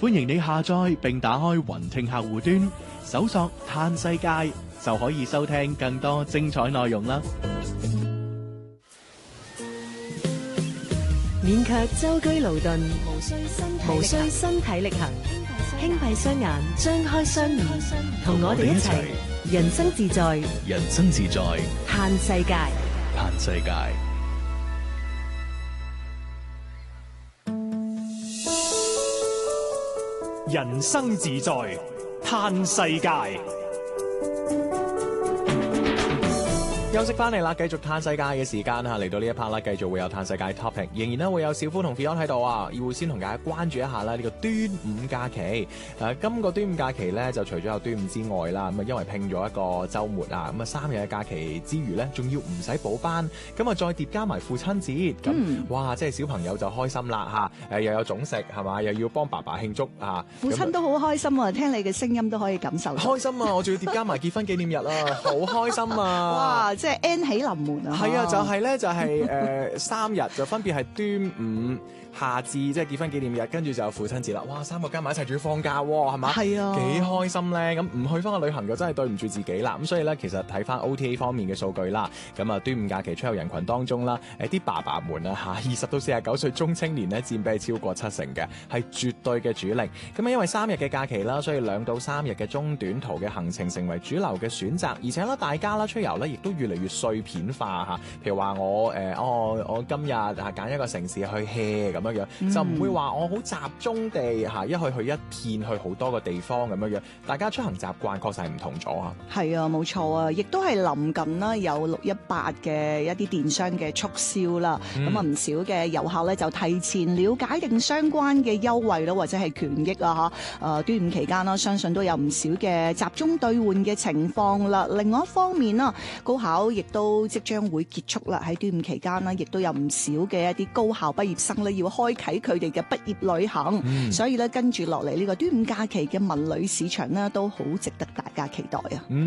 歡迎你下載並打開雲聽客戶端，搜索嘆世界，就可以收聽更多精彩內容啦。 免卻舟車勞頓，無需身體力行，輕閉雙眼，張開雙耳，同我哋一齊人生自在， 人生自在， 嘆世界， 嘆世界。 人生自在，嘆世界。 休息翻嚟啦，繼續嘆世界嘅時間嚇，嚟到呢一 part 啦，繼續會有嘆世界 topic， 仍然咧會有小夫同 Fion 喺度啊，要先同大家關注一下啦呢個端午假期。今個端午假期咧就除咗有端午之外啦，咁啊因為拼咗一個週末啊，咁啊3日嘅假期之餘咧，仲要唔使補班，咁啊再疊加埋父親節，咁哇即係小朋友就開心啦嚇，又有粽食係嘛，又要幫爸爸慶祝啊， 父親都好開心啊！聽你嘅聲音都可以感受到開心啊！我仲要疊加埋結婚紀念日啊，好開心啊！ 哇！即係 N 喜臨門啊！ 係啊，就係咧，就係3日就分別係端午、夏至，即係結婚紀念日，跟住就有父親節啦。哇，3個加埋一齊仲要放假喎，係嘛？係啊，幾開心咧！咁唔去翻個旅行就真係對唔住自己啦。咁所以咧，其實睇翻 OTA 方面嘅數據啦，咁啊端午假期出遊人群當中啦，啲爸爸們啊嚇，20到49歲中青年咧佔比係超過70%嘅，係絕對嘅主力。咁啊，因為3日嘅假期啦，所以2到3日嘅中短途嘅行程成為主流嘅選擇，而且咧大家啦出遊咧亦都越嚟越碎片化嚇。譬如話我今日揀一個城市去 hea 咁樣，就唔會話我好集中地一去一片去好多個地方咁樣。大家出行習慣確實係唔同咗啊。係啊，冇錯啊，亦都係臨近啦，有618嘅一啲電商嘅促銷啦。咁啊唔少嘅遊客咧就提前了解定相關嘅優惠啦，或者係權益啊嚇。端午期間啦，相信都有唔少嘅集中兌換嘅情況啦。另外一方面啦，高考亦都即將會結束啦。喺端午期間啦，亦都有唔少嘅一啲高校畢業生咧要開啟佢哋嘅畢業旅行。所以咧跟住落嚟呢個端午假期嘅文旅市場咧都好值得大家期待啊。